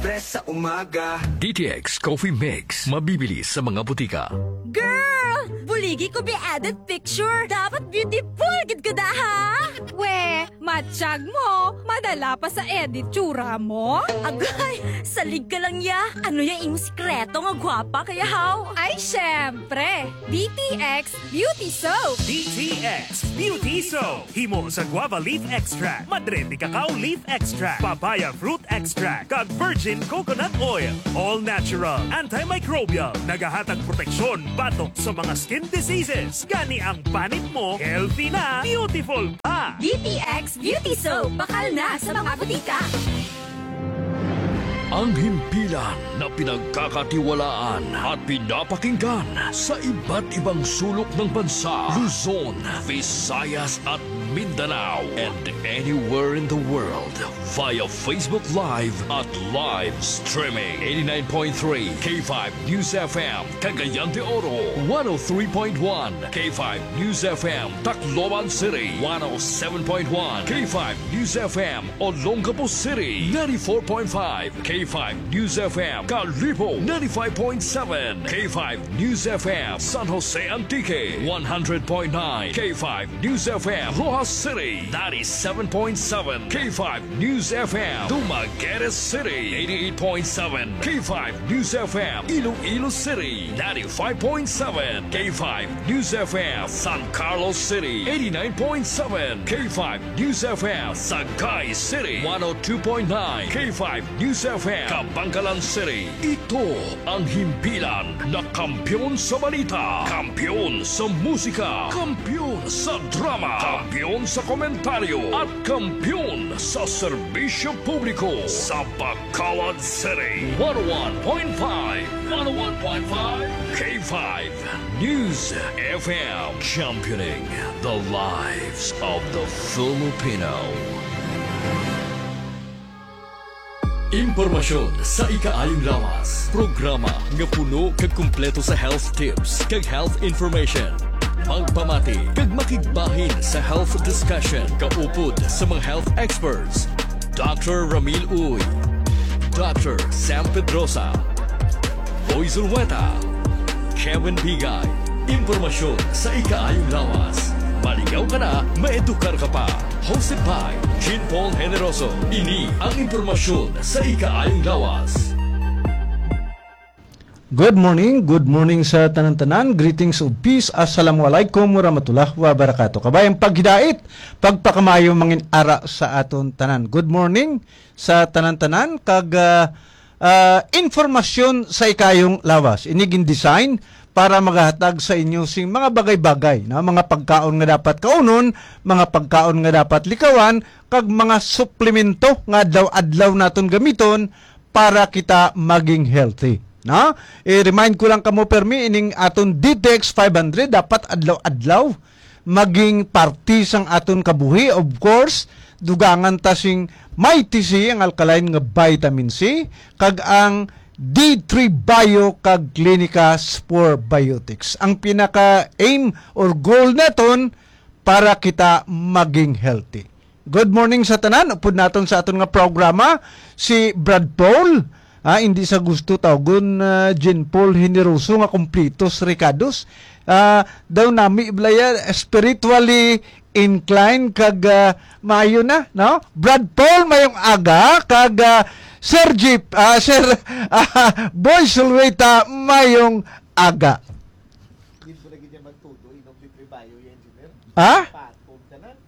express sa umaga. DTX Coffee Mix. Mabibili sa mga butika. Girl! Buligi ko be added picture. Dapat beautiful gid ka da ha? We, matsyag mo. Madala pa sa edit tsura mo. Agay, salig ka lang ya. Ano yung imong sikreto nga gwapa kaya how? Ay, syempre. DTX Beauty Soap. DTX Beauty Soap. Himo sa guava leaf extract, madre de cacao leaf extract, papaya fruit extract, kag virgin coconut oil. All natural, antimicrobial, nagahatag proteksyon batok sa mga skin diseases. Gani ang panit mo, healthy na, beautiful pa. DTX Beauty Soap. Bakal na sa mga butika. Ang himpilan na pinagkakatiwalaan at pinapakinggan sa iba't ibang sulok ng bansa, Luzon, Visayas at Mindanao, and anywhere in the world via Facebook Live at live streaming. 89.3 K5 News FM, Cagayan de Oro, 103.1 K5 News FM, Tacloban City, 107.1 K5 News FM, Olongapo City, 94.5 K5 News FM, Calibo, 95.7 K5 News FM, San Jose Antique, 100.9 K5 News FM, Rojas City, 97.7 K5 News FM, Dumaguete City, 88.7 K5 News FM, Iloilo City, 95.7 K5 News FM, San Carlos City, 89.7 K5 News FM, Sagay City, 102.9 K5 News FM, Kabangkalan City. Ito ang himpilan na kampyon sa balita, kampyon sa musika, kampyon sa drama, kampyon sa komentaryo, at kampyon sa serbisyo publiko sa Bacolod City. 101.5 K5 News FM, championing the lives of the Filipino. Impormasyon sa ikaayong lawas. Programa nga puno kag kumpleto sa health tips kag health information. Pagpamati kag makigbahin sa health discussion kaupod sa mga health experts. Dr. Ramil Uy, Dr. Sam Pedrosa, Boy Zulweta, Kevin Bigay. Impormasyon sa ikaayong lawas. Maligaw ka na, maedukar ka pa. Hosted by Jean Paul Generoso. Ini ang impormasyon sa ikaayong lawas. Good morning sa tanan-tanan. Greetings of peace. Assalamualaikum warahmatullahi wabarakatuh. Kabayang paghidait, pagpakamayo mangin ara sa aton tanan. Good morning sa tanan-tanan kag informasyon sa ikayong lawas. Iniging design para maghatag sa inyo sing mga bagay-bagay na mga pagkaon nga dapat kaunon, mga pagkaon nga dapat likawan, kag mga suplemento nga adlaw naton gamiton para kita maging healthy. Na? I-remind ko lang kamo permi ining aton DTX 500 dapat adlaw-adlaw maging party sang aton kabuhi. Of course, dugangan ta sing Mighty C, ang alkaline nga vitamin C, kag ang D3 Bio kag Clinica Spore Biotics. Ang pinaka-aim or goal naton para kita maging healthy. Good morning sa tanan. Upod naton sa aton nga programa si Brad Paul. Hindi sa gusto tawgon Jean Paul Generoso nga completos recados. Daw nami iblaya spiritually inclined kag mayo na, no? Brad Paul mayong aga kag Sir Jeep, Sir Boy Sulweta mayong aga. Hindi mo lagi niya magtudo, inom di prebayo yung engineer. Paton ka na.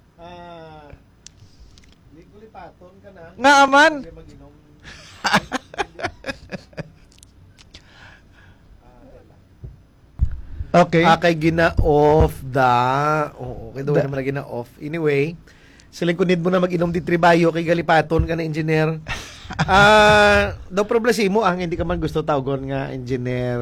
Lipaton ka na. Nga aman. Mag-inom. Okay. Kay gina-off okay daw naman na gina-off. Anyway, siling kunid mo na mag-inom di tribayo kay galipaton ka na engineer. Daw problema ang hindi ka man gusto tawgon nga engineer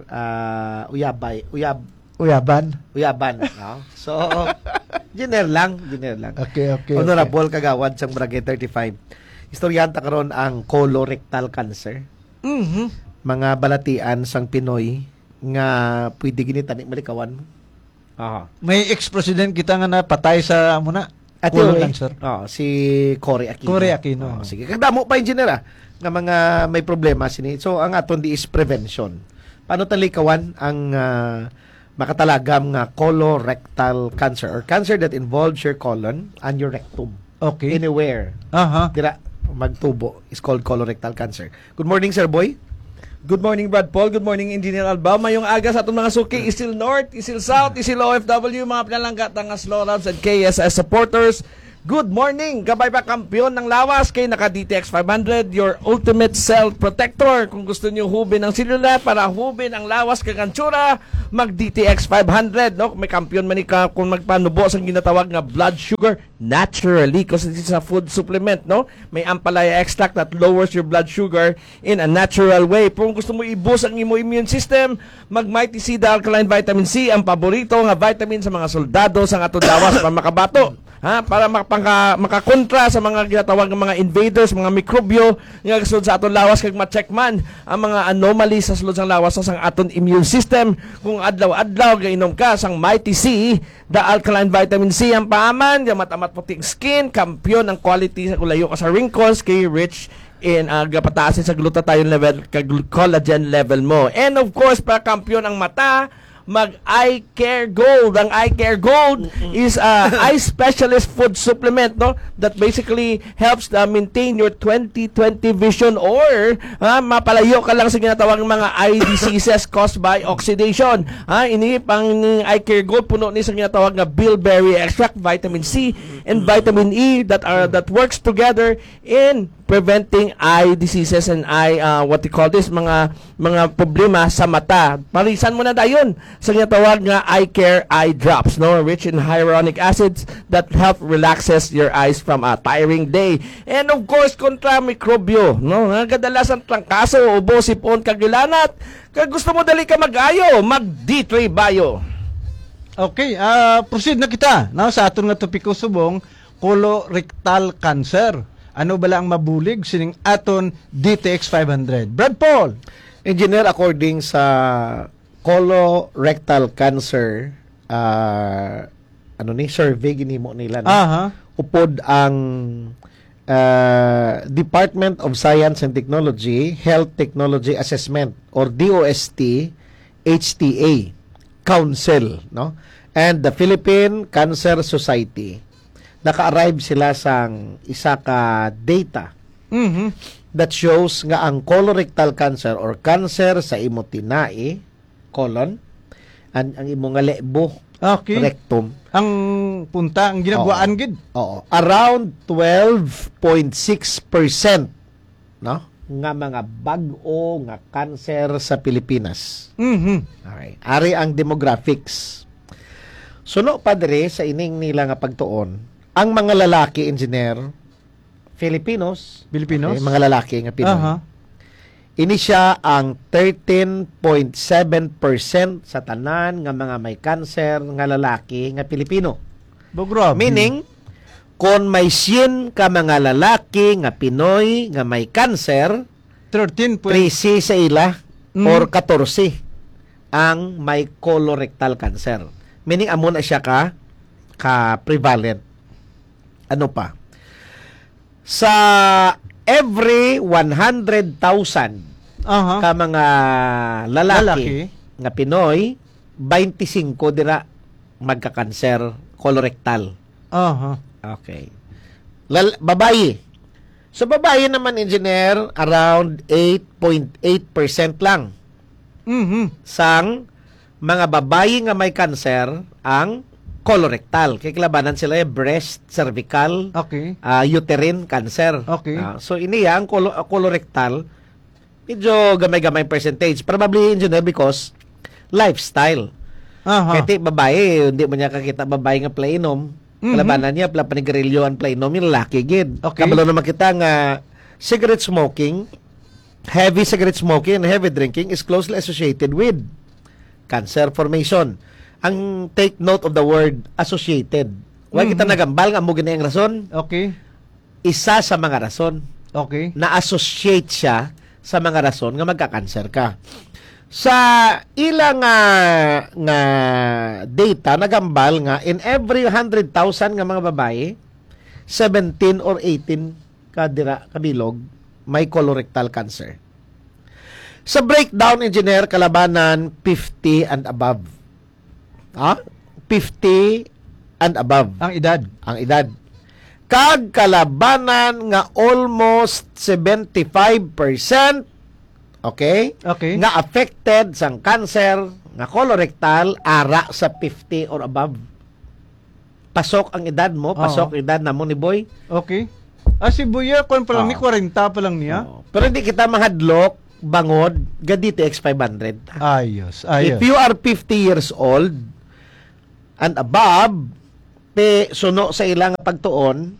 Uyaban, no? So engineer lang. Okay. Honorable kagawad sang Barangay 35. Istoryanta karon ang colorectal cancer. Mga balatian sang Pinoy nga pwede gini tani malikawan. May ex-president kita nga napatay sa muna Ate colon Oy. cancer. Si Cory Aquino. Cory Aquino. Sige. Kagdamo pa engineer nga mga may problema sini. So ang aton di is prevention. Paano talikawan ang makatalagam nga colorectal cancer or cancer that involves your colon and your rectum. Okay. Anywhere. Aha. Dira magtubo is called colorectal cancer. Good morning, Sir Boy. Good morning, Brad Paul. Good morning, Engineer Alba. Mayong aga sa atong mga suki, Isil North, Isil South, Isil OFW, mga pinalanggat ng Slorabs and KSS supporters. Good morning! Gabay pa kampiyon ng lawas kay naka DTX 500, your ultimate cell protector. Kung gusto niyo hubin ang cellular para hubin ang lawas kag antsura, mag DTX 500, no? May kampiyon man ka kung magpanubo sa ginatawag nga blood sugar naturally kasi this is a food supplement, no? May ampalaya extract that lowers your blood sugar in a natural way. Kung gusto mo i-boost ang imo immune system, mag Mighty C the Alkaline Vitamin C, ang paborito nga vitamin sa mga soldado sa atong lawas para makabato. Para makakontra sa mga ginatawag ng mga invaders, mga mikrobyo nga sulod sa aton lawas kag ma-check man ang mga anomalies sa sulod sang lawas sa aton immune system. Kung adlaw-adlaw gainom ka sang Mighty C, the Alkaline Vitamin C ang paaman, yung matamat puting skin, kampyon ang quality sa kulayo ka sa wrinkles, kay rich in gapataasin sa glutathione level kag collagen level mo. And of course, para kampyon ang mata, mag Eye Care Gold. Ang Eye Care Gold is eye specialist food supplement, no, that basically helps maintain your 20/20 vision or mapalayo ka lang sa ginatawag ng mga eye diseases caused by oxidation. Ini pang Eye Care Gold puno ni sa ginatawag nga bilberry extract, vitamin C and vitamin E that works together in preventing eye diseases and eye what you call this, mga problema sa mata. Parisan mo na dayon sa ginatawag nga Eye Care Eye Drops, no, rich in hyaluronic acids that help relaxes your eyes from a tiring day. And of course, kontra mikrobyo, no, kadalasan trangkaso, ubo, sipon, kagilanat. Kag gusto mo dali ka mag-ayo, mag D3 Bio. Okay, proceed na kita. No, sa aton nga topiko subong, colorectal cancer. Ano bala ang mabulig sining aton DTX 500? Brad Paul. Engineer, according sa colorectal cancer survey ginimo nila, no? Upod ang Department of Science and Technology Health Technology Assessment or DOST HTA Council, no, and the Philippine Cancer Society. Naka-arrive sila sang isa ka data that shows nga ang colorectal cancer or cancer sa imo tinai, colon, ang imo nga lebo, rectum. Ang punta, ang ginagwaan gid. Oo. Around 12.6%, no, nga mga bag-o nga cancer sa Pilipinas. Okay. Ari ang demographics. Suno padre sa ining nila nga pagtuon, ang mga lalaki, engineer, Filipinos, mga lalaki nga Pinoy, ini siya ang 13.7% sa tanan nga mga may cancer nga lalaki nga Pilipino. Meaning, kung may 100 ka mga lalaki nga Pinoy nga may cancer, 13 sa ila or 14 ang may colorectal cancer. Meaning, amo na siya ka prevalent. Ano pa? Sa every 100,000 ka mga lalaki nga Pinoy, 25 dira magka-cancer colorectal. Okay. Babae. Sa babae naman, engineer, around 8.8% lang. Sang mga babae nga may cancer ang colorectal. Kaya kilabanan sila breast, cervical, uterine cancer. So, iniya ang colorectal, medyo gamay-gamay percentage. Probably, engineer, because lifestyle. Kaya babae, hindi mo niya kakita babae nga plainom. Kilabanan niya, panigarilyo ang plainom, yung lalaki, gid. Kabalo naman kita nga cigarette smoking, heavy cigarette smoking and heavy drinking is closely associated with cancer formation. Ang take note of the word associated. Huwag kita nagambal nga mo ginayang rason. Isa sa mga rason. Na-associate siya sa mga rason nga magka-cancer ka. Sa ilang nga data, nagambal nga in every 100,000 nga mga babae, 17 or 18 kabilog may colorectal cancer. Sa breakdown, engineer, kalabanan 50 and above. 50 and above Ang edad. ang edad. Kag kalabanan nga almost 75%, okay? Okay. Nga affected sang cancer nga colorectal ara sa 50 or above. Pasok ang edad mo, pasok ang edad na mo ni boy. Okay. Si Buya, kung pa lang ni 40 pa lang niya. Pero hindi kita mahadlok bangod ga DTX 500. Ayos. If you are 50 years old and above, suno sa ilang pagtuon,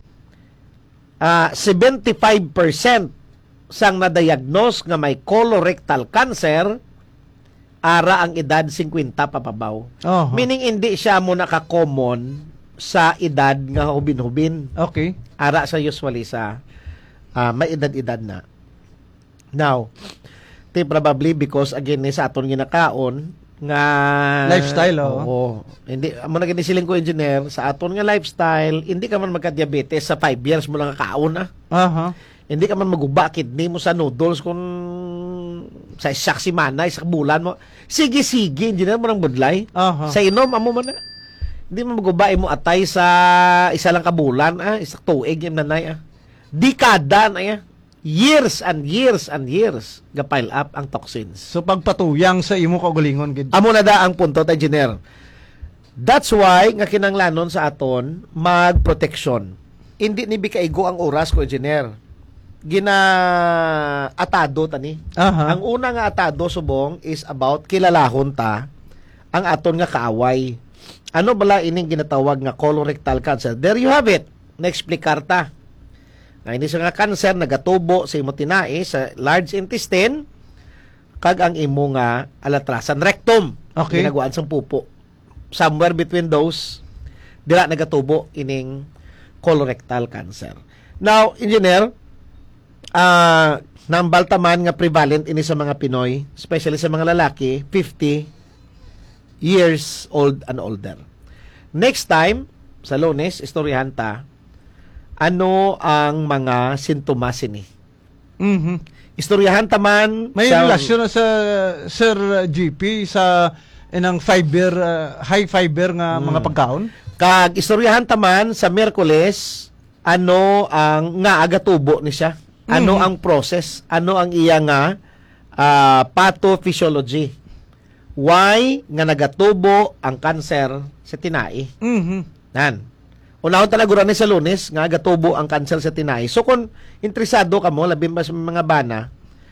75% sang na-diagnose nga may colorectal cancer, ara ang edad 50 papabaw. Meaning, hindi siya mo naka-common sa edad nga hubin-hubin. Okay. Ara sa usually sa may edad-edad na. Now, probably because again sa aton ginakaon nga lifestyle, hindi mo na ginisiling ko engineer sa aton nga lifestyle, hindi ka man magka-diabetes sa 5 years mo lang kakaon hindi ka man maguba kidney mo sa noodles kung sa isak simana, isak bulan mo. Sige engineer mo nang budlay. Sa inom amo man na. Hindi mo maguba mo atay sa isa lang ka bulan, isak tuig yung nanay Dekada na years and years and years ga-pile up ang toxins. So pagpatuyang sa imo kaugalingon gid. Amo na da ang punto ta engineer. That's why nga kinanglanon sa aton mag-protection. Hindi ni bikaigo ang oras ko engineer. Atado tani. Ang una nga atado subong is about kilalahon ta ang aton nga kaaway. Ano bala ining ginatawag nga colorectal cancer? There you have it. Na-explicar ta. Na hindi sa nga cancer nagatubo sa imo tinai sa large intestine kag ang imo nga alatrasan rectum. Okay. Ginagawan sang pupo. Somewhere between those dira nagatubo ining colorectal cancer. Now, engineer, nambal taman nga prevalent ini sa mga Pinoy, especially sa mga lalaki, 50 years old and older. Next time, sa Lunes, istoryahan ta, ano ang mga sintomas ini? Istoryahan taman may relasyon na sa Sir GP sa inang fiber, high fiber nga mga pagkaon? Kag istoryahan taman sa Miyerkules, ano ang nga agatubo ni siya? Ano ang process? Ano ang iya nga pathophysiology? Why nga nagatubo ang cancer sa tinai? Nan. Unahon talaga ni sa Lunes nga gatubo ang cancer sa tinai. So kung interesado ka mo labi ba sa mga bana,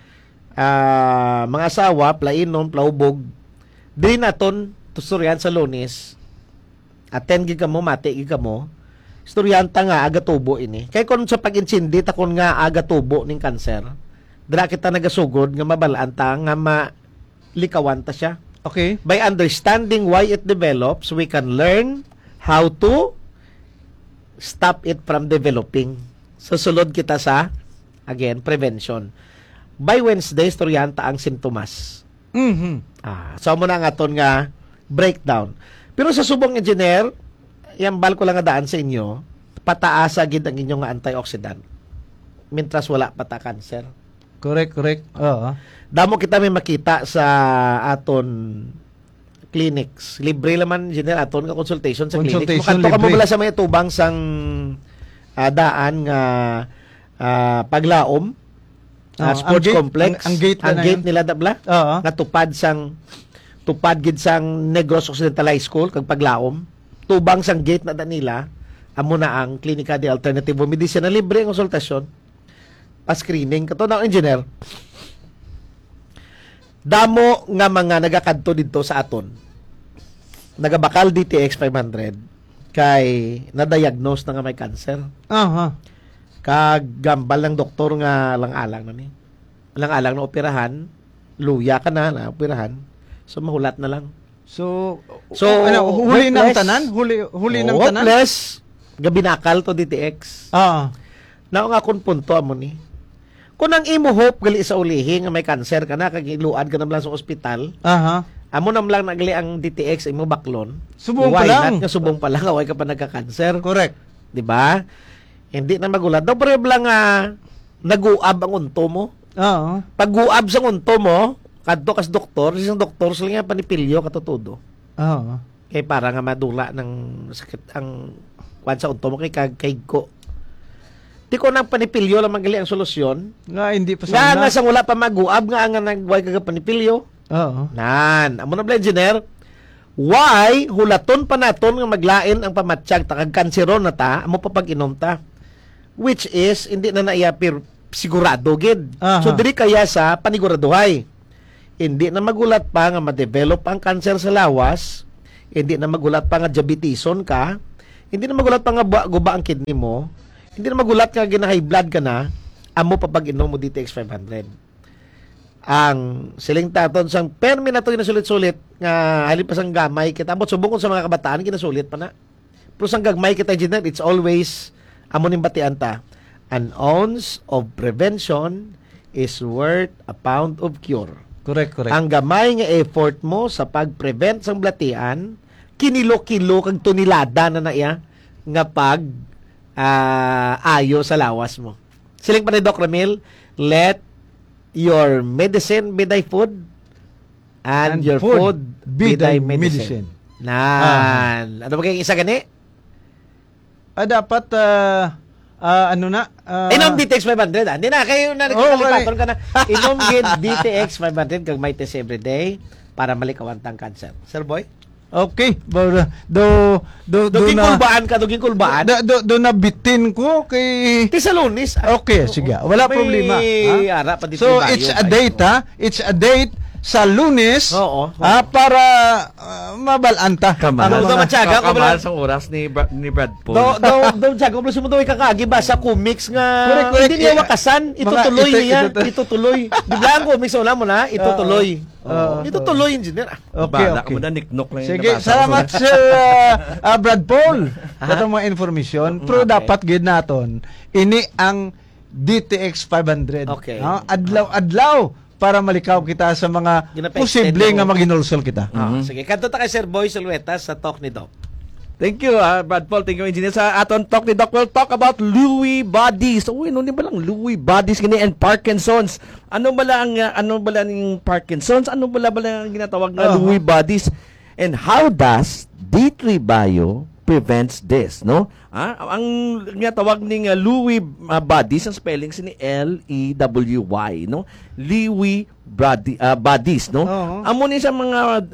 mga asawa, plainon, plaubog, dili naton tusturyan sa Lunes. Attend gid ka mo, mati gid ka mo. Istoryan ta nga agatubo ini. Kay kun sa pag-insindi ta kun nga agatubo ning cancer, dira kita nagasugod nga mabalaan ta nga malikawan ta siya. Okay. By understanding why it develops, we can learn how to stop it from developing. Susulod kita sa, again, prevention. By Wednesday, istoryahan ta ang sintomas. So mo na nga aton nga breakdown. Pero sa subong engineer, yung bal ko lang nga daan sa inyo, pataasa gid ang inyong nga antioxidant. Mintras wala pa ta cancer. Correct. Damo kita may makita sa aton clinics. Libre naman engineer aton nga consultation sa clinics. Makadto ka mo bala sa may tubang sang daan nga paglaom. Sports complex. Ang gate nila dabla. Nga tupad gid sang Negros Occidental High School kag paglaom. Tubang sang gate na nila amo na ang Klinika de Alternativo Medicina, libre ang konsultasyon. Pa-screening kato na engineer. Damo nga mga nagakadto dito sa aton. Nagabakal DTX 500 kay na-diagnose na nga may cancer. Kag gambal ng doktor nga lang-alang na ni. Lang-alang na operahan, luya ka na operahan. So mahulat na lang. So huli ng tanan? Huli ng tanan? Hopeless. Gabinakal to DTX. Nao nga kun punto amo ni. Kung ang imo hope gali sa ulihi nga may cancer ka na kag iluad ka na lang sa ospital. Amo nam lang nagali ang DTX imo baklon. Subong pa lang. Nga subong pa lang away ka pa nagka-cancer. Correct. Di ba? Hindi na magulat. Daw problem nga nag-uab ang unto mo. Oo. Pag-uab sa unto mo, kadto kas doktor, isang doktor sila nga panipilyo katutudo. Oo. Kay para nga madula ng sakit ang kwan sa unto mo kay ko. Di ko nang panipilyo lang magali ang solusyon. Nga hindi pa Nga sana. sa wala pa mag-uab nga ang nagway kaga panipilyo. Oo. Nan, amo na bala engineer. Why hulaton pa naton nga maglain ang pamatsyag takag kanseron na ta, amo pa pag-inom ta. Which is hindi na naiyapir sigurado gid. Aha. So diri kaya sa paniguraduhay. Hindi na magulat pa nga ma-develop ang cancer sa lawas, hindi na magulat pa nga diabetison ka, hindi na magulat pa nga guba ang kidney mo, hindi na magulat nga gina-high blood ka na, amo pa pag-inom mo DTX 500. Ang siling taton sang permi na to ginasulit-sulit nga halip pa sang gamay kita ambot subong sa mga kabataan ginasulit pa na. Pero sang gagmay kita engineer, it's always amo ning batian ta. An ounce of prevention is worth a pound of cure. Correct. Ang gamay nga effort mo sa pag-prevent sang blatian, kinilo-kilo kag tunilada na iya nga pag ayo sa lawas mo. Siling pa ni Doc Ramil, let your medicine be thy food and your food be thy medicine. Nan. Ano ba kayong isa gani? Dapat ano na? Inom DTX 500. Hindi na kayo na nakikalipaton ka na. Inom gid DTX 500 kag may test every day para malikawan tang cancer. Sir Boy? Okay. Duging Duging kulbaan. Do na bitin ko kay Ti sa Lunes. Okay, sige. Wala May problema. ara pa dito So tayo. it's a date ha. It's a date sa Lunes. Oo. Para mabalanta. Kamal. Ano ba matyaga ko Kamal ba? sa oras ni Brad Paul. Do jago mo sumo kakagi ba sa comics nga Correct. hindi niya wakasan, itutuloy niya, itutuloy. Di ba ang comics wala mo na, itutuloy. Itutuloy engineer. Okay. Mo na niknok lang yung Sige, nabasa ko. salamat Sir Brad Paul. Ito mga information. Pero Okay. dapat gid naton ini ang DTX 500. Okay. Adlaw-adlaw para malikaw kita sa mga Ginapa-extend posible mo. nga maginulsol kita. Sige, kadto ta kay Sir Boy Sulueta sa talk ni Doc. Thank you, Brad Paul. Thank you, engineer. Sa aton talk ni Doc, we'll talk about Lewy bodies. Uy, ano ba lang Lewy bodies gini and Parkinson's? Ano ba lang yung Parkinson's? Ano ba ang ginatawag na Lewy bodies? And how does D3 Bio prevents this, no? Ang ginatawag ning Lewy bodies, ang spelling ni L-E-W-Y, no? Lewy bodies, no? Amo ni sa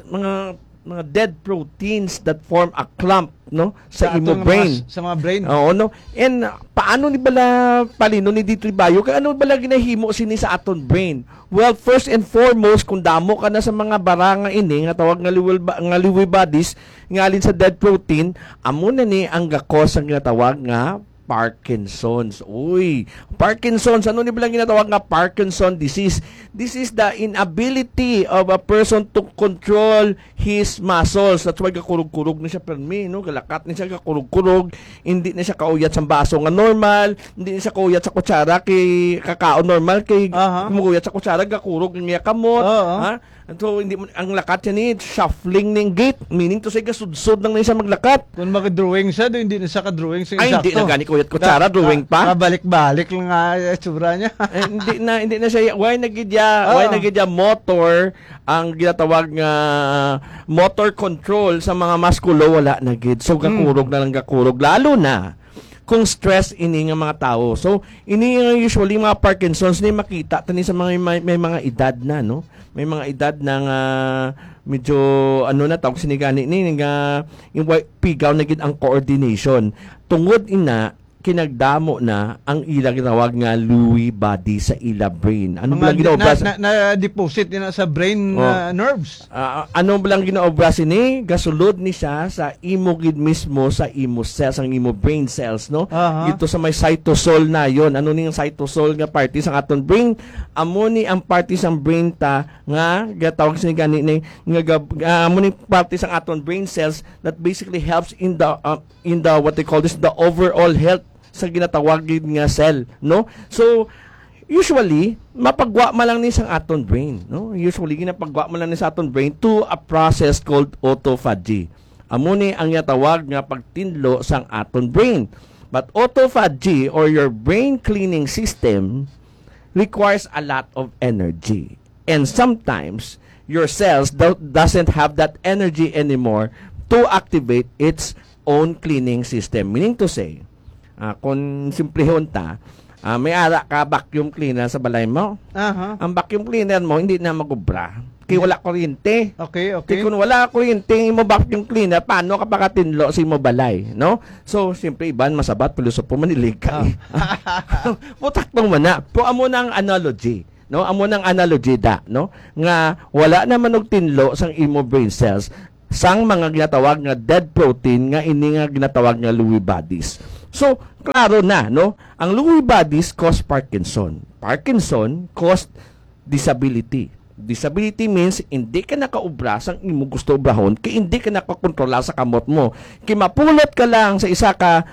mga dead proteins that form a clump, no, sa imo atong brain. sa mga brain. Oo, no. And paano ni bala palino ni D3 Bio? Kaya ano bala ginahimo sini sa aton brain? Well, first and foremost, kung damo ka na sa mga baranga ini nga tawag nga Lewy bodies, ngalin sa dead protein, amo na ni ang gakos ang ginatawag nga Parkinson's. Uy, Parkinson's. Ano ni bilang ginatawag nga Parkinson disease? This is the inability of a person to control his muscles. That's why kakurog-kurog na siya permi, no? Galakat na siya kakurog-kurog. Hindi na siya kauyat sa baso nga normal. Hindi na siya kauyat sa kutsara kay kakao normal. Kay kumuyat sa kutsara, kakurog ng kamot. Ha? So, hindi mo, ang lakat niya ni shuffling ng gait. Meaning to say, kasudsod lang na siya maglakat. Kung mag-drawing siya, hindi na siya ka-drawing sa Ay, hindi na gani kuyat kutsara, drawing pa. Balik-balik lang nga tsura niya. Hindi na siya, why nagidya motor, ang ginatawag nga motor control sa mga musculo, wala na gid. So, gakurog na lang gakurog. Lalo na, kung stress ini nga mga tao. So, ini nga usually mga Parkinson's ni makita tani sa mga may mga edad na, no? May mga edad na nga medyo ano na tawag sinigani ni nga yung pigaw na gid ang coordination. Tungod ina kinagdamo na ang ilang ginawag nga Lewy body sa ila brain. Ano ba lang ginaobras? Na-deposit na sa brain nerves. Ano ba lang ginaobras ni? Gasulod ni siya sa imo gid mismo sa imo cells, ang imo brain cells, no? Ito sa may cytosol na yon. Ano ni ang cytosol nga party sa aton brain? Amo ni ang party sang brain ta nga gatawag sa gani ni nga amo ni party sang aton brain cells that basically helps in the what they call this the overall health sa ginatawag nga cell, no? So usually mapagwa man lang ni sang aton brain, no? Usually ginapagwa man lang ni sa aton brain to a process called autophagy. Amo ni ang ginatawag nga pagtinlo sang aton brain. But autophagy or your brain cleaning system requires a lot of energy. And sometimes your cells doesn't have that energy anymore to activate its own cleaning system. Meaning to say, kung simplehon ta, may ara ka vacuum cleaner sa balay mo. Aha. Ang vacuum cleaner mo hindi na magubra. Kaya wala kuryente. Okay, Kaya okay. kung wala kuryente, mo vacuum cleaner, paano ka pakatinlo sa imo balay, no? So, siyempre, iban, masabat, pilosopo, manilig ka. Putak nung mana. Po, amo ng analogy. No? Amo ng analogy da, no? Nga, wala naman og tinlo sang imo brain cells sang mga ginatawag nga dead protein nga ini nga ginatawag nga Lewy bodies. So, klaro na, no? Ang Lewy bodies cause Parkinson. Parkinson cause disability. Disability means hindi ka nakaubra sang imo gusto ubrahon, kay hindi ka nakakontrola sa kamot mo. Kay mapulot ka lang sa isa ka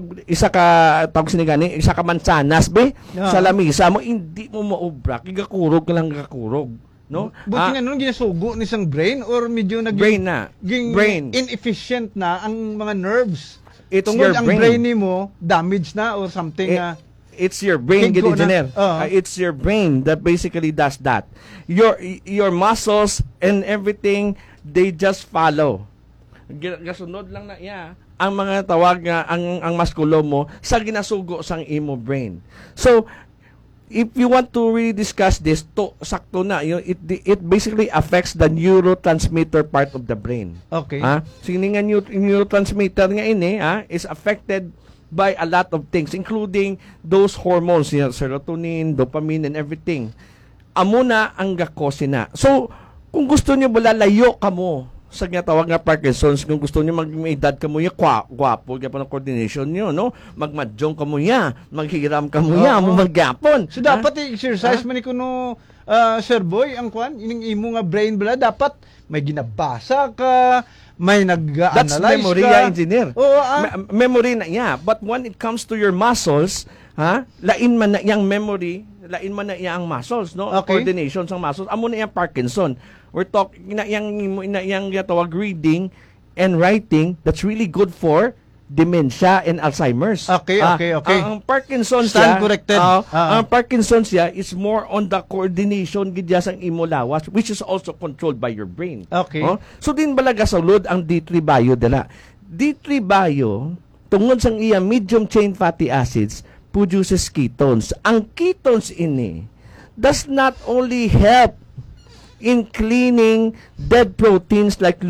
tawag sinigani, isa ka mansanas be Yeah. sa lamisa mo, hindi mo maubra, kay gakurog ka lang gakurog, no? Buti nga nun, ginasugo ni isang brain or medyo naging Brain na. Brain. inefficient na ang mga nerves. It's Tungod your ang brain. brain mo damaged na or something It's your brain, Higgo good na. engineer. Oo. It's your brain that basically does that. Your muscles and everything, they just follow. Gasunod lang na iya ang mga tawag nga ang muskulo mo sa ginasugo sang imo brain. So, if you want to really discuss this, to sakto na, it basically affects the neurotransmitter part of the brain. Okay. Sini nga neurotransmitter nga ini is affected by a lot of things, including those hormones, serotonin, dopamine, and everything. Amo na ang gakosin na. So, kung gusto niyo bala, layo ka mo sa ginatawag nga Parkinson's, kung gusto niyo may edad ka mo ya, gwapo, gapon ang coordination niyo, no? Magmadyong ka mo ya, maghiram ka mo ya, maggapon. So dapat i-exercise man kuno Sir Boy ang kwan, ining imo nga brain bala dapat may ginabasa ka, may nag-analyze That's memory, ka. engineer. Oo, Memory na, yeah. But when it comes to your muscles, lain man na iyang memory, lain man na iyang muscles, no? Okay. Coordination sa muscles. Amo na iyang Parkinson. We're talking na iyang tawag reading and writing that's really good for dementia and Alzheimer's. Okay. Ang Parkinson's Stand corrected. Ang Parkinson's is more on the coordination gidya sang imo lawas, which is also controlled by your brain. Okay. So din balaga sulod ang D3 bio dala. D3 bio tungod sang iya medium chain fatty acids produces ketones. Ang ketones ini does not only help in cleaning dead proteins like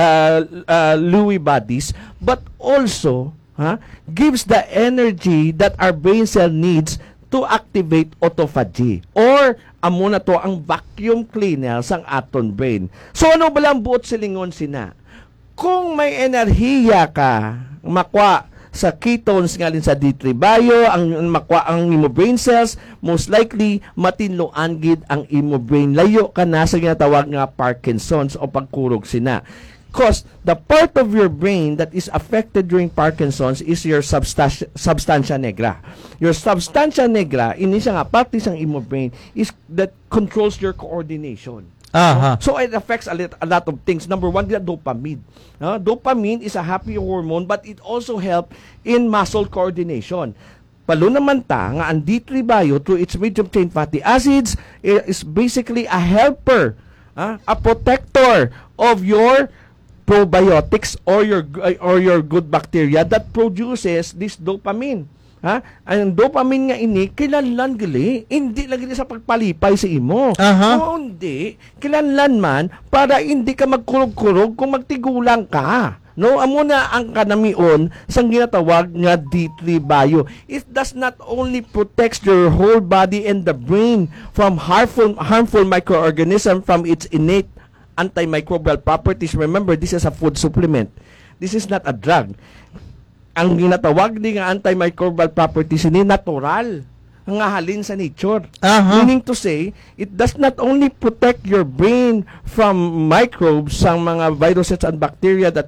Lewy bodies, but also gives the energy that our brain cell needs to activate autophagy. Or, amo na to ang vacuum cleaner sang aton brain. So, ano ba lang buot silingon sina? Kung may enerhiya ka, makwa sa ketones ngalin sa D3 bio, ang makwa ang imo brain cells, most likely matinloan gid ang imo brain. Layo ka na sa ginatawag nga Parkinson's o pagkurog sina. Because the part of your brain that is affected during Parkinson's is your substantia nigra. Your substantia nigra, ini siya nga parte sang imo brain, is that controls your coordination. Aha. So it affects a lot of things. Number one, the dopamine. Dopamine is a happy hormone, but it also helps in muscle coordination. Palo naman ta, nga ang D3 bio through its medium chain fatty acids is basically a helper, a protector of your probiotics or your good bacteria that produces this dopamine. Ang dopamine nga ini kilanlan gali, hindi lagi sa pagpalipay sa imo. O hindi, kilanlan man para hindi ka magkurog-kurog kung magtigulang ka. No, amo na ang kanamion sang ginatawag nga D3 bio. It does not only protects your whole body and the brain from harmful microorganism from its innate antimicrobial properties. Remember, this is a food supplement. This is not a drug. Ang ginatawag din nga antimicrobial properties ni natural nga halin sa nature. Meaning to say, it does not only protect your brain from microbes, sang mga viruses and bacteria that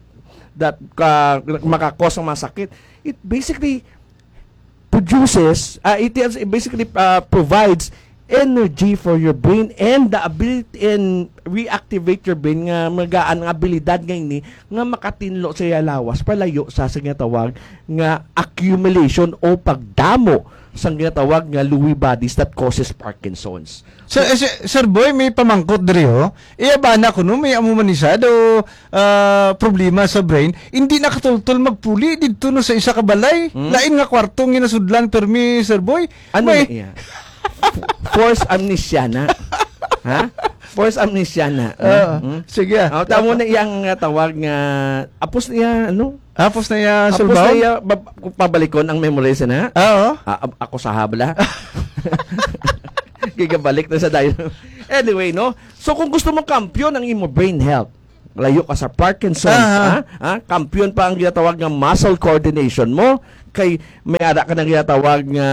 makakos ng masakit. It basically produces, provides energy for your brain and the ability and reactivate your brain nga magaan nga abilidad nga ini nga makatinlo sa lawas palayo sa ginatawag nga accumulation o pagdamo sa ginatawag nga Lewy bodies that causes Parkinson's. Sir Boy, may pamangkot diri ho. Iyabana ko no, may amumanisado problema sa brain. Hindi nakatultol magpuli dito no sa isa ka balay. Lain nga kwartong ginasudlan permi, Sir Boy. Ano May- iya? Force amnesia na. Ha? Force amnesia na. Sige. Tamo na iyang tawag nga apos niya ano? Hapos na ya, Sir Apos na Boy. iya pabalikon ang memories na. Oo. Ako sa habla. Gigabalik na sa dayo. Anyway, no? So kung gusto mong kampiyon ang imo brain health, layo ka sa Parkinson's, kampiyon pa ang ginatawag nga muscle coordination mo, kay may ada ka na ginatawag nga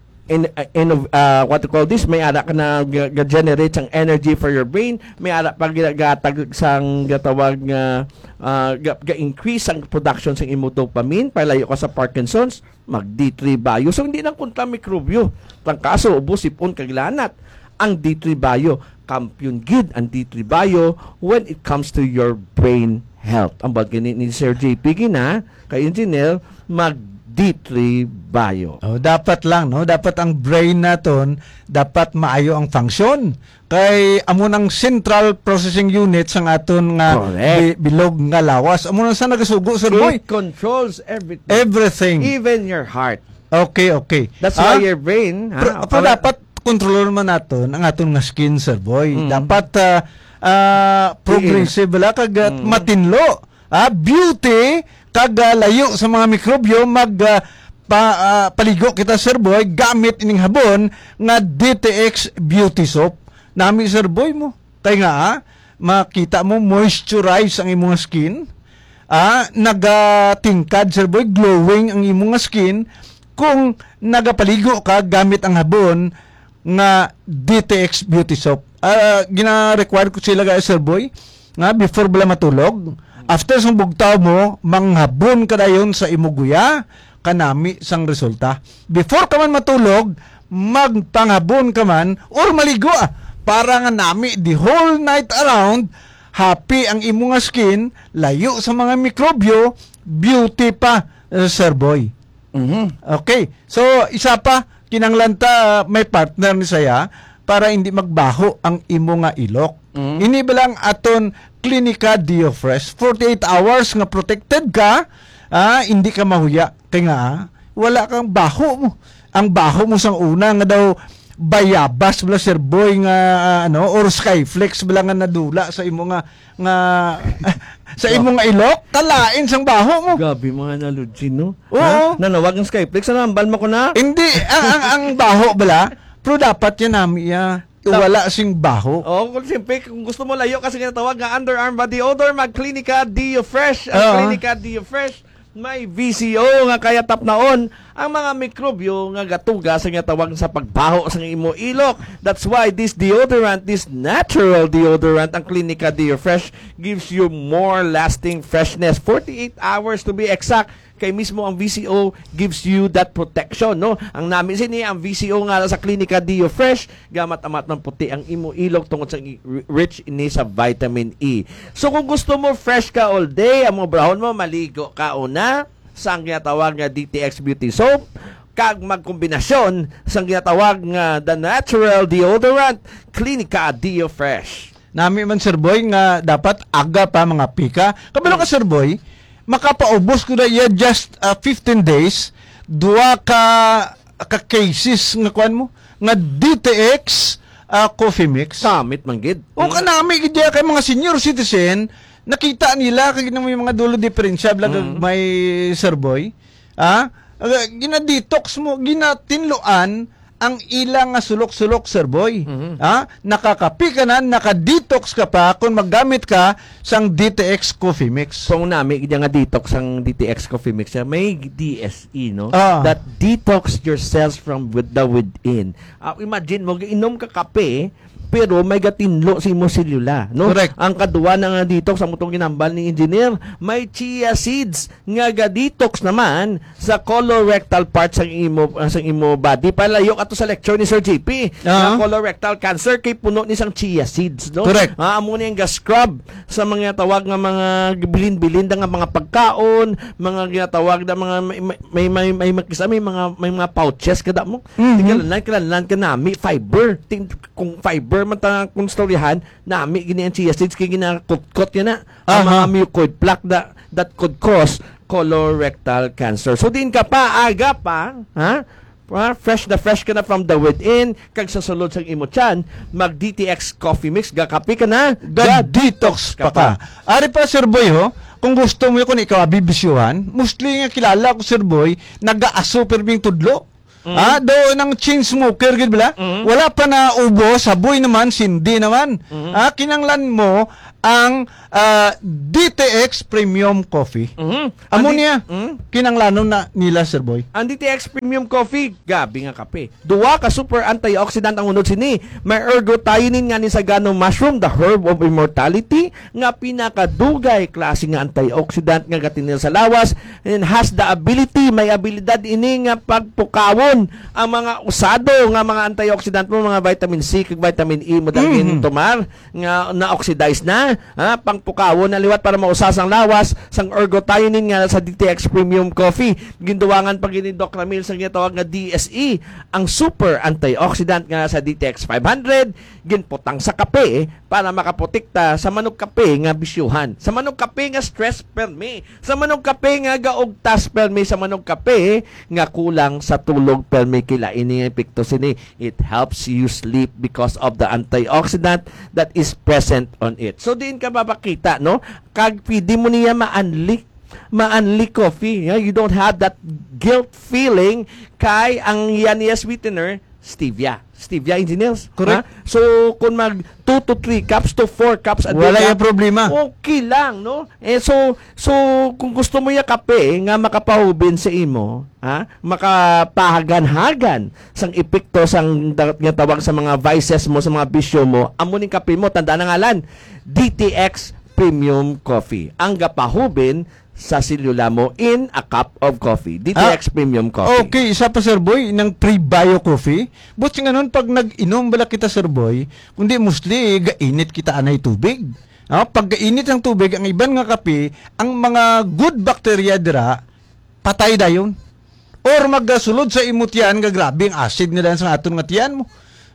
what you call this, may ada ka na generate sang energy for your brain, may ada pa gatag sang gatawag nga ga-increase ang production sang imo dopamine para layo ka sa Parkinson's, mag D3 bio. So hindi nang kunta mikrobyo, tangkaso ubos sipon kaglanat. Ang D3 bio, kampiyon gid ang D3 bio when it comes to your brain health. Ang bagay ni Sir JP gina kay engineer mag D3 bio. Oh, dapat lang no, dapat ang brain naton dapat maayo ang function. Kay amo nang central processing unit sang aton nga Correct. bilog nga lawas. Amo nang sa nagasugo, Sir Boy. It controls everything. Everything. Even your heart. Okay. That's why your brain, Pero dapat kontrolor man naton ang aton nga skin, Sir Boy. Dapat progressive la kag matinlo. Beauty kag layo sa mga mikrobyo paligo kita, Sir Boy, gamit ining habon nga DTX Beauty Soap. Nami, Sir Boy mo. Kay nga makita mo moisturize ang imong skin. Nagatingkad, Sir Boy, glowing ang imong skin kung nagapaligo ka gamit ang habon nga DTX Beauty Soap. Gina-require ko sila guys, Sir Boy, nga before bala matulog, after sang bugtaw mo, manghabon ka dayon sa imuguya, kanami sang resulta. Before ka man matulog, magpanghabon ka man, or maligo para nga nami the whole night around, happy ang imo nga skin, layo sa mga mikrobyo, beauty pa, Sir Boy. Okay. So, isa pa, kinanglanta may partner ni saya para hindi magbaho ang imo nga ilok. Ini lang aton Clinica Diofresh. 48 hours nga protected ka, hindi ka mahuya. Kaya nga, wala kang baho mo. Ang baho mo sang una nga daw bayabas bala, Sir Boy, nga or Skyflex bala nga nadula sa imo nga sa imo nga ilok, kalain sang baho mo. Gabi mga naludsin, no? Oo. Nanawag ng Skyflex, nambal mo ko na. Hindi, ang baho bala, pero dapat yan nami wala sing baho. Kung siyempre, kung gusto mo layo kasi ginatawag nga underarm body odor, mag Clinica Diofresh. Ang Clinica Diofresh, may VCO nga kaya tap naon ang mga mikrobyo nga gatuga sa ginatawag sa pagbaho sa imo ilok. That's why this deodorant, this natural deodorant, ang Clinica Diofresh, gives you more lasting freshness. 48 hours to be exact. Kay mismo ang VCO gives you that protection, no? Ang namin sini ang VCO nga sa Clinica Diofresh, gamat-amat ng puti ang imo ilog tungod sa rich ini sa vitamin E. So kung gusto mo fresh ka all day, ang mga brown mo maligo ka una sa ang ginatawag nga DTX Beauty Soap, kag magkombinasyon sa ginatawag nga the natural deodorant Clinica Diofresh. Nami man, Sir Boy, nga dapat aga pa mga pika. Kabalo ka, Sir Boy, makapaubos ko na iya just 15 days, duwa ka cases nga kuan mo, nga DTX coffee mix. Samit man gid. O kanami gid kay mga senior citizen, nakita nila kay may mga dulo diferensya may Sir Boy. Gina-detox mo, ginatinluan ang ilang nga sulok-sulok, Sir Boy. Nakakapi ka na, naka-detox ka pa kung maggamit ka sang DTX coffee mix. So nami nga detox ang DTX coffee mix, may DSE, no? Ah. That detox your cells from the within. Imagine mo inom ka kape, pero may gatinlo si mo selula, no? Correct. Ang kaduwa na nga detox sa mutong ginambal ni engineer, may chia seeds nga ga-detox naman sa colorectal part sa imo body. Palayok ato sa lecture ni Sir JP. Nga colorectal cancer kay puno ni sang chia seeds, no? Correct. Amo ni ang ga-scrub sa mga tawag nga mga bilin-bilin nga mga pagkaon, mga ginatawag na mga may mga pouches kada mo. Kailangan ka nami fiber. Kung fiber man ta kung storyahan, nami gini ang chia seeds kay ginakot yan na ang mga mucoid plaque that could cause colorectal cancer. So din ka pa aga pa, ha? Fresh ka na from the within, kag sa sulod sang imo tiyan, mag DTX coffee mix, gakapi ka na, Detox pa ka. Ari pa, Sir Boy, ho, kung gusto mo kung ikaw abibisyuhan, mostly nga kilala ko, Sir Boy, nag-aaso perming tudlo. Doon ng chain smoker, gid bala? Wala pa na ubo, saboy naman, sindi naman. Kinanglan mo ang DTX Premium Coffee. Amo niya, kinanglanon na nila, Sir Boy. Ang DTX Premium Coffee, gabi nga kape. Duwa ka super antioxidant ang unod sini. May ergothionein nga ni sagano mushroom, the herb of immortality, nga pinakadugay klase nga antioxidant nga gatinil sa lawas, and has the ability, may abilidad ini nga pagpukawon ang mga usado nga mga antioxidant mo, mga vitamin C kag vitamin E mo dagin tumar nga na-oxidize na, pangpukawon na liwat para mausas ang lawas sang ergothionein nga sa DTX Premium Coffee. Ginduwangan pag ni Doc Ramil sa gitawag nga DSE, ang super antioxidant nga sa DTX 500, ginputang sa kape para makaprotekta sa manok kape nga bisyuhan, sa manok kape nga stress permi, sa manok kape nga gaugtas permi, sa manok kape nga kulang sa tulog permi kila ini epekto sini. It helps you sleep because of the antioxidant that is present on it. So din ka mapakita, no? Kag pwede mo niya ma-unli coffee. Yeah? You don't have that guilt feeling kay ang yan niya sweetener, stevia. Stevia engineers. Correct. Ha? So, kung mag 2 to 3 cups to 4 cups a day, Wala yung problema. okay lang, no? So kung gusto mo yung kape nga makapahubin sa imo, makapahagan-hagan sang epekto sang nga tawag sa mga vices mo, sa mga bisyo mo, amo ning kape mo, tanda na ngalan, DTX Premium Coffee. Ang gapahubin sa selula mo in a cup of coffee. DTX Premium Coffee. Okay, isa pa, Sir Boy, ng pre-bio coffee. But nga nun, pag nag-inom bala kita, Sir Boy, kundi mostly, gainit kita anay tubig. Pag gainit ang tubig, ang iban nga kape, ang mga good bacteria dira, patay dayon. Or magsulod sa imutyan, grabe ang acid nila sa aton nga tiyan mo.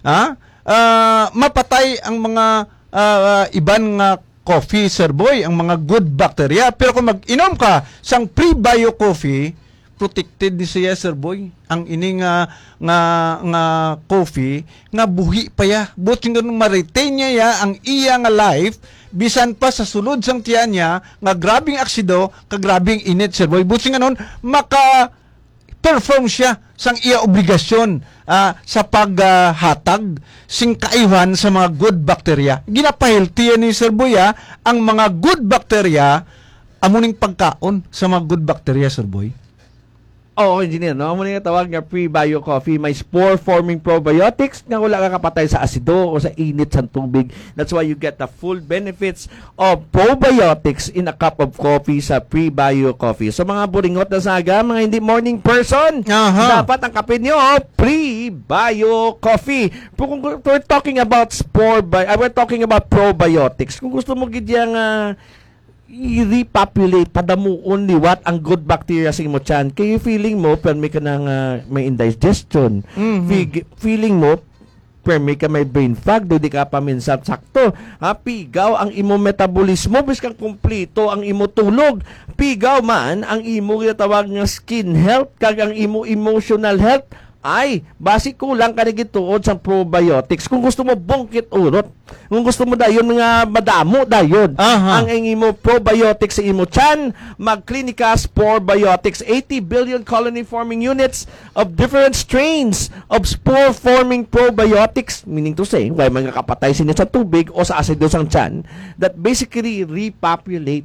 Mapatay ang mga iban nga coffee, Sir Boy, ang mga good bacteria. Pero kung mag-inom ka sang pre-bio coffee, protected ni siya, Sir Boy. Ang ini nga coffee, nga buhi pa ya. Buti nga ma-retain niya ya ang iya nga life, bisan pa sa sulod sang tiyan niya, nga grabing aksido, kagrabing init, Sir Boy. Buti nga nun, perform siya sang iya obligasyon sa paghatag sing kaiwan sa mga good bacteria. Ginapahiltiyan ni Sir Boy ang mga good bacteria amuning pagkaon sa mga good bacteria, Sir Boy. Oo, engineer, no? Muna nga tawag nga pre-bio coffee, may spore-forming probiotics nga wala ka kapatay sa asido o sa init sa tubig. That's why you get the full benefits of probiotics in a cup of coffee sa pre-bio coffee. So mga buringot na saga, mga hindi morning person, dapat ang kape nyo, pre-bio coffee. Kung we're talking about we're talking about probiotics. Kung gusto mo gidyang i-repopulate, padamuon liwat ang good bacteria sa imo tiyan. Kaya feeling mo, permi ka ng may indigestion. Feeling mo, permi ka may brain fog, di ka paminsan sakto. Pigaw ang imo metabolismo, bis kang kumplito ang imo tulog. Pigaw man ang imo tawag nga skin health, kag ang imo emotional health. Ay, basi kulang ka nagituod sa probiotics. Kung gusto mo bongkit urot, kung gusto mo dayon nga madamo dayon, ang imo probiotics sa imo tiyan, mag-Clinica Spore Biotics, 80 billion colony forming units of different strains of spore forming probiotics, meaning to say, may mga kapatay sila sa tubig o sa asido sang tiyan, that basically repopulate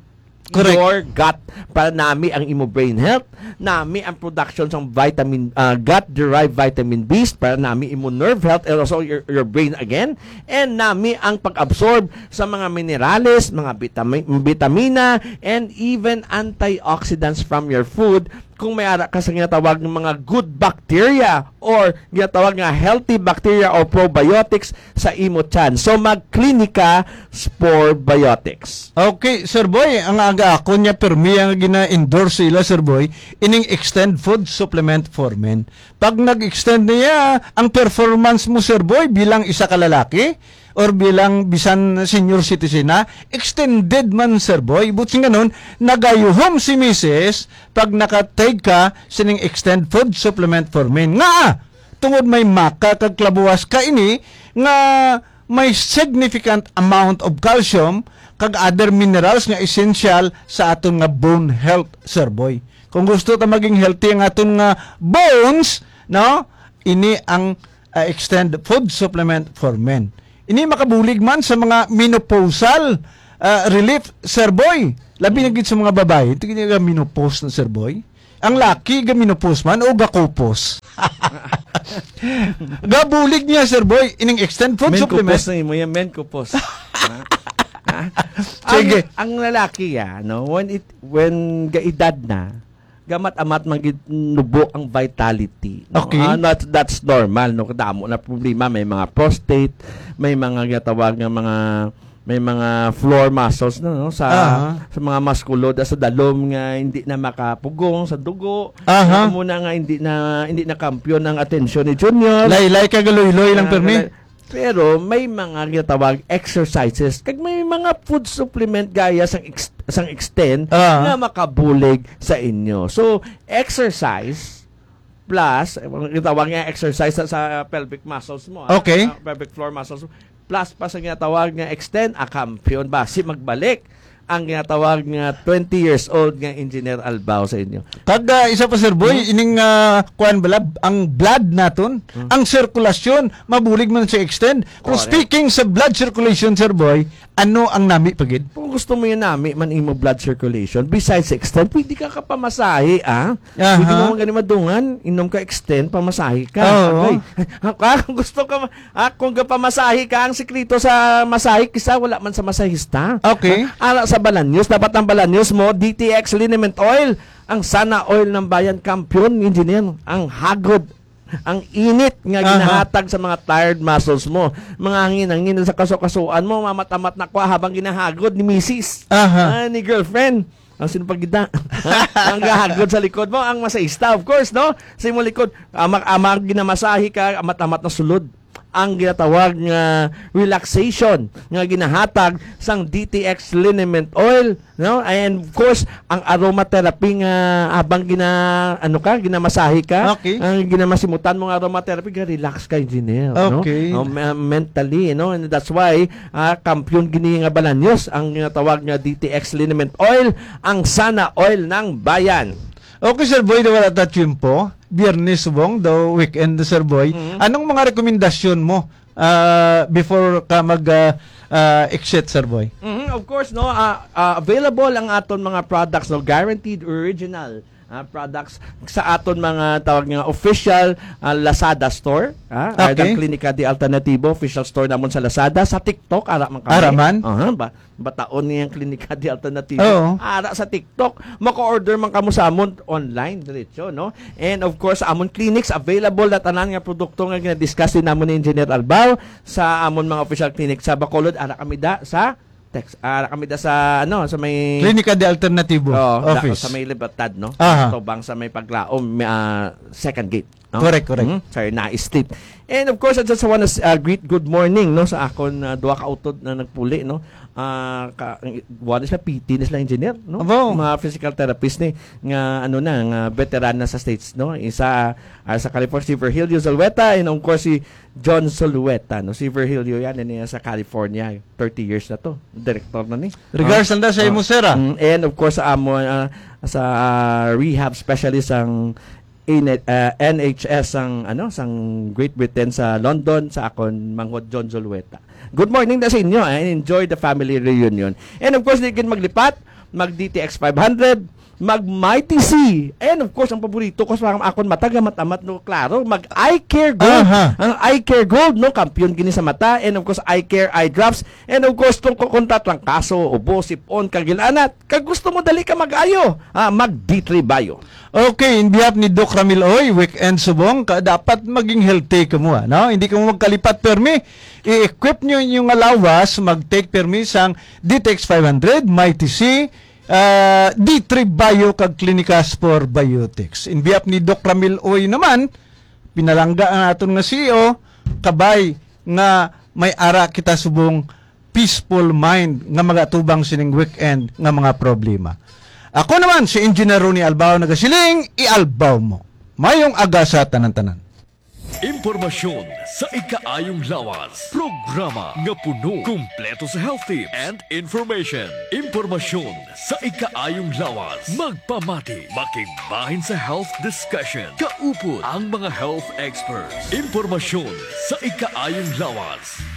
Correct. your gut para nami ang imo brain health, nami ang production ng vitamin gut-derived vitamin B para nami imo nerve health and also your brain again, and nami ang pag-absorb sa mga minerales, mga vitamina, and even antioxidants from your food kung may ara ka sa ginatawag ng mga good bacteria or ginatawag nga healthy bacteria or probiotics sa imo tiyan. So mag-klinika Spore Biotics. Okay, Sir Boy, ang aga ako niya permi ang gina-endorse sila, Sir Boy, ining extend food supplement for men. Pag nag-extend niya ang performance mo, Sir Boy, bilang isa ka lalaki or bilang bisan senior citizen na, extended man, Sir Boy. Buti nga nun, nagayuhom si Mrs. pag nakatake ka sining extend food supplement for men. Nga, tungod may maka kagklabuwas ka ini, nga may significant amount of calcium kag other minerals nga essential sa aton nga bone health, Sir Boy. Kung gusto ta maging healthy ang aton nga bones, no? Ini ang extend food supplement for men. Ini makabulig man sa mga menopausal relief, Sir Boy. Labi na gid sa mga babae, ito nga menopause na, Sir Boy. Ang laki ga menopause man o gakopos. Gabulig niya, Sir Boy, ining extend food supplement. Menkopos na imo yan, menkopos. Sige. Ang lalaki no, when gaedad na, gamat-amat nubo ang vitality. No? Okay. That's normal, no? Kadamo na problema, may mga prostate, may mga gatawag nga may mga floor muscles no, sa mga musculo sa dalom nga hindi na makapugong sa dugo. Muna nga hindi na kampiyon ang atensyon ni Junior. Lay kagaloy-loy lang permi. Pero may mga ginatawag exercises kag may mga food supplement gaya sang extend na makabulig sa inyo. So exercise plus ginatawag nga exercise sa pelvic muscles mo. Okay. Pelvic floor muscles plus pa sa ginatawag nga extend kampiyon basi magbalik ang ginatawag nga 20 years old nga Engineer Albao sa inyo. Kag isa pa, Sir Boy, ining kuan bala ang blood naton, ang sirkulasyon mabulig man sa extend. Pero speaking sa blood circulation, Sir Boy, ano ang nami pagid? Kung gusto mo yung nami man imo blood circulation, besides extend, pwede ka pamasahe, Pwede mo gani madungan, inom ka extend, pamasahe ka. Okay. Kung gusto ka, kung pamasahe ka, ang sekreto sa masahe, kisa wala man sa masahista. Okay. Ala sa Balanyos, dapat ang Balanyos mo, DTX Liniment Oil, ang sana oil ng bayan, kampiyon, engineer, ang hagod, ang init nga ginahatag sa mga tired muscles mo. Mga hangin sa kasukasuan mo, mamatamat na kwa habang ginahagod ni Mrs. Ni girlfriend. Ang sinupagida. Ang gahagod sa likod mo, ang masahista, of course, no? Sa imong likod, amag ginamasahi ka, amat-amat na sulod. Ang ginatawag nga relaxation nga ginahatag sang DTX Liniment Oil, no? And of course ang aromatherapy nga habang ginamasahe ka, ang ginamasimutan mo nga aromatherapy, relax ka, engineer, okay. No? Mentally, no? And that's why kampiyon gini nga Balanyos ang ginatawag nga DTX Liniment Oil, ang sana oil ng bayan. Okay, Sir Boy, wala ta po. Biyernes subong, the weekend, Sir Boy. Anong mga rekomendasyon mo before ka mag-exit, Sir Boy? Of course, no, available ang aton mga products, no, guaranteed original products sa aton mga tawag nga official Lazada store, Okay. Klinika di Alternativo official store namon sa Lazada, sa TikTok ara man kami. Araman? Bataon niyang Klinika di Alternativo. Oo. Ara sa TikTok, maka-order man kamo sa amon online diretso, no? And of course, amon clinics available na tanan nga produkto nga gina-discuss din namon ni Engineer Albao sa amon mga official clinic sa Bacolod, ara kami da sa kami da sa sa may Klinika de Alternativo office. Sa may Libertad, no? Tobang sa may Paglaom, second gate. No? Correct. Sorry, na-street. And of course, I just want to greet good morning, no, sa akon duha ka utod na nagpuli, no. One is PT na sila engineer, no? Mga physical therapist ni nga nga veteran na sa States, no. Isa sa California, si Virgilio Zulueta, and of course si John Zulueta, no. Si Virgilio yan niya sa California, 30 years na to. Director na ni. Regards na sa imo, sir. And of course sa rehab specialist ang NHS sang Great Britain sa London, sa akon manghod John Zulueta. Good morning na sa inyo, and enjoy the family reunion. And of course, di kin maglipat, mag DTX 500, mag Mighty C, and of course ang paborito ko sa akon mata gamat-amat no klaro, mag Eye Care Gold. Ang Eye Care Gold no, kampiyon gini sa mata, and of course Eye Care eye drops, and of course tong kontat lang kaso, ubo, sipon, kagilanat. Kag gusto mo dali ka mag-ayo, mag D3 Bio. Okay, in behalf ni Doc Ramil Oy, weekend subong, dapat maging healthy ka mo, no? Hindi ka mo magkalipat permi. I-equip nyo yung alawas, mag-take permi sang DTX 500, Mighty C, D3 Bio kag Clinicas for Biotics. In behalf ni Doc Ramil Oy naman, pinalangga ang aton nga CEO, kabay nga may ara kita subong peaceful mind nga magatubang sining weekend nga mga problema. Ako naman si Engineer Ronnie Albao nagasiling, i-albaw mo. Mayong aga sa tanan-tanan. Impormasyon sa ikaayong lawas. Programa nga puno, kumpleto sa health tips and information. Impormasyon sa ikaayong lawas. Magpamati, makigbahin sa health discussion. Kaupod ang mga health experts. Impormasyon sa ikaayong lawas.